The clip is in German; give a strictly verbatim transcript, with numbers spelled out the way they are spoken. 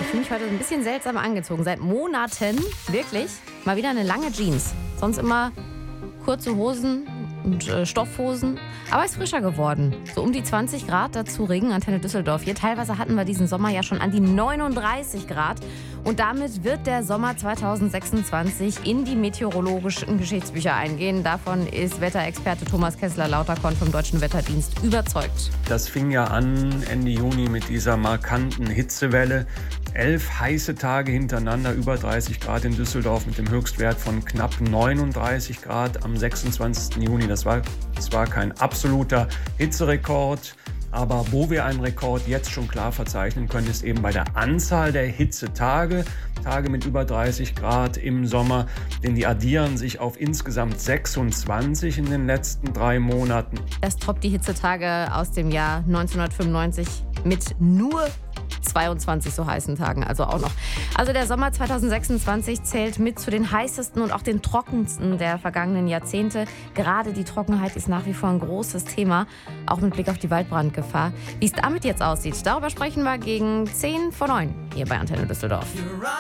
Ich fühle mich heute ein bisschen seltsam angezogen. Seit Monaten, wirklich, mal wieder eine lange Jeans. Sonst immer kurze Hosen und äh, Stoffhosen. Aber ist frischer geworden. So um die zwanzig Grad, dazu Regen, Antenne Düsseldorf. Hier teilweise hatten wir diesen Sommer ja schon an die neununddreißig Grad. Und damit wird der Sommer zweitausendsechsundzwanzig in die meteorologischen Geschichtsbücher eingehen. Davon ist Wetterexperte Thomas Kessler-Lauterkorn vom Deutschen Wetterdienst überzeugt. Das fing ja an Ende Juni mit dieser markanten Hitzewelle. Elf heiße Tage hintereinander, über dreißig Grad in Düsseldorf mit dem Höchstwert von knapp neununddreißig Grad am sechsundzwanzigsten Juni. Das war zwar kein absoluter Hitzerekord, aber wo wir einen Rekord jetzt schon klar verzeichnen können, ist eben bei der Anzahl der Hitzetage. Tage mit über dreißig Grad im Sommer, denn die addieren sich auf insgesamt sechsundzwanzig in den letzten drei Monaten. Das toppt die Hitzetage aus dem Jahr neunzehnhundertfünfundneunzig mit nur zweiundzwanzig so heißen Tagen, also auch noch. Also der Sommer zweitausendsechsundzwanzig zählt mit zu den heißesten und auch den trockensten der vergangenen Jahrzehnte. Gerade die Trockenheit ist nach wie vor ein großes Thema, auch mit Blick auf die Waldbrandgefahr. Wie es damit jetzt aussieht, darüber sprechen wir gegen zehn vor neun hier bei Antenne Düsseldorf.